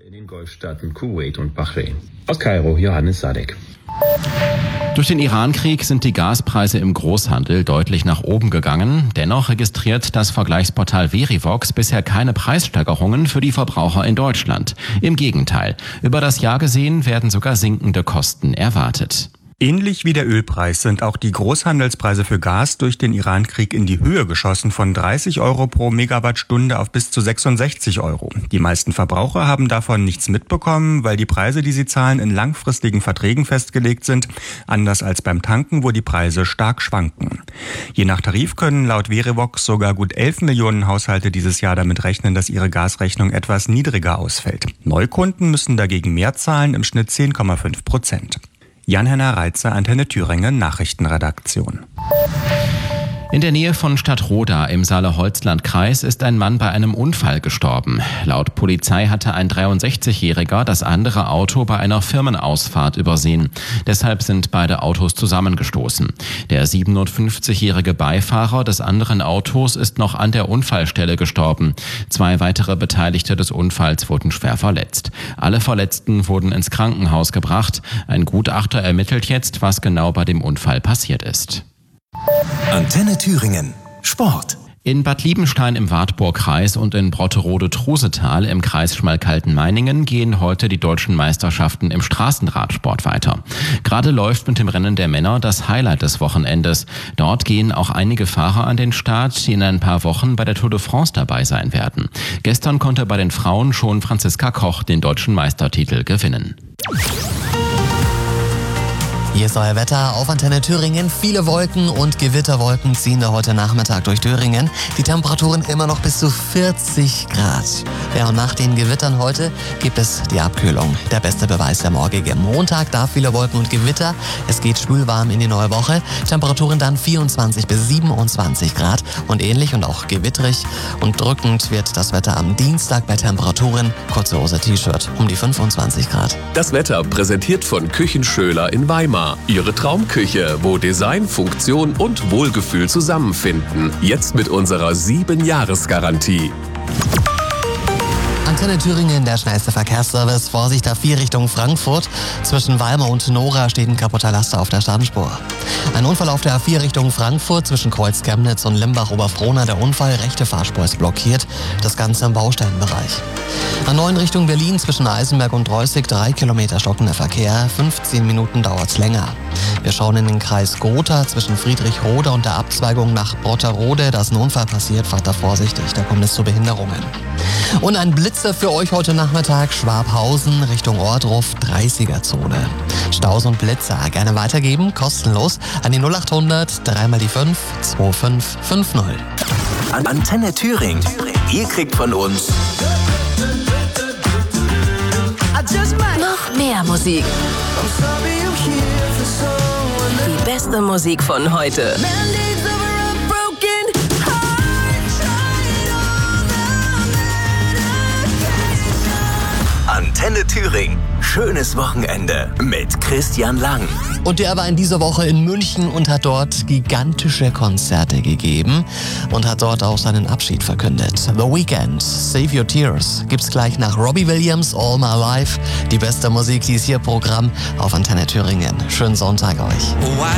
in den Golfstaaten Kuwait und Bahrain. Aus Kairo, Johannes Sadek. Durch den Irankrieg sind die Gaspreise im Großhandel deutlich nach oben gegangen. Dennoch registriert das Vergleichsportal Verivox bisher keine Preissteigerungen für die Verbraucher in Deutschland. Im Gegenteil, über das Jahr gesehen werden sogar sinkende Kosten erwartet. Ähnlich wie der Ölpreis sind auch die Großhandelspreise für Gas durch den Irankrieg in die Höhe geschossen, von 30 Euro pro Megawattstunde auf bis zu 66 Euro. Die meisten Verbraucher haben davon nichts mitbekommen, weil die Preise, die sie zahlen, in langfristigen Verträgen festgelegt sind, anders als beim Tanken, wo die Preise stark schwanken. Je nach Tarif können laut Verivox sogar gut 11 Millionen Haushalte dieses Jahr damit rechnen, dass ihre Gasrechnung etwas niedriger ausfällt. Neukunden müssen dagegen mehr zahlen, im Schnitt 10,5%. Jan-Henner Reitzer, Antenne Thüringen, Nachrichtenredaktion. In der Nähe von Stadtroda im Saale-Holzland-Kreis ist ein Mann bei einem Unfall gestorben. Laut Polizei hatte ein 63-Jähriger das andere Auto bei einer Firmenausfahrt übersehen. Deshalb sind beide Autos zusammengestoßen. Der 57-jährige Beifahrer des anderen Autos ist noch an der Unfallstelle gestorben. 2 weitere Beteiligte des Unfalls wurden schwer verletzt. Alle Verletzten wurden ins Krankenhaus gebracht. Ein Gutachter ermittelt jetzt, was genau bei dem Unfall passiert ist. Antenne Thüringen. Sport. In Bad Liebenstein im Wartburgkreis und in Brotterode-Trusetal im Kreis Schmalkalden-Meiningen gehen heute die deutschen Meisterschaften im Straßenradsport weiter. Gerade läuft mit dem Rennen der Männer das Highlight des Wochenendes. Dort gehen auch einige Fahrer an den Start, die in ein paar Wochen bei der Tour de France dabei sein werden. Gestern konnte bei den Frauen schon Franziska Koch den deutschen Meistertitel gewinnen. Hier ist euer Wetter auf Antenne Thüringen. Viele Wolken und Gewitterwolken ziehen da heute Nachmittag durch Thüringen. Die Temperaturen immer noch bis zu 40 Grad. Ja, und nach den Gewittern heute gibt es die Abkühlung. Der beste Beweis der morgige Montag, da viele Wolken und Gewitter. Es geht schwülwarm in die neue Woche. Temperaturen dann 24 bis 27 Grad und ähnlich und auch gewitterig und drückend wird das Wetter am Dienstag bei Temperaturen, kurze Hose, T-Shirt, um die 25 Grad. Das Wetter präsentiert von Küchenschöler in Weimar. Ihre Traumküche, wo Design, Funktion und Wohlgefühl zusammenfinden. Jetzt mit unserer 7-Jahres-Garantie. Antenne Thüringen, der schnellste Verkehrsservice. Vorsicht A4 Richtung Frankfurt. Zwischen Weimar und Nora steht ein kaputter Laster auf der Standspur. Ein Unfall auf der A4 Richtung Frankfurt zwischen Kreuz Chemnitz und Limbach-Oberfrohna. Der Unfall, rechte Fahrspur ist blockiert. Das Ganze im Baustellenbereich. A9 Richtung Berlin zwischen Eisenberg und Reußig 3 Kilometer stockender Verkehr. 15 Minuten dauert's länger. Wir schauen in den Kreis Gotha zwischen Friedrichroda und der Abzweigung nach Brotterode. Da ist ein Unfall passiert, fahrt da vorsichtig, da kommt es zu Behinderungen. Und ein Blitzer für euch heute Nachmittag, Schwabhausen Richtung Ohrdruf, 30er-Zone. Staus und Blitzer gerne weitergeben, kostenlos an die 0800 3 mal die 5 2550. Antenne Thüringen. Ihr kriegt von uns noch mehr Musik. Die beste Musik von heute. Antenne Thüringen. Schönes Wochenende mit Christian Lang. Und der war in dieser Woche in München und hat dort gigantische Konzerte gegeben und hat dort auch seinen Abschied verkündet. The Weeknd, Save Your Tears, gibt's gleich nach Robbie Williams, All My Life. Die beste Musik, die ist hier Programm auf Antenne Thüringen. Schönen Sonntag euch.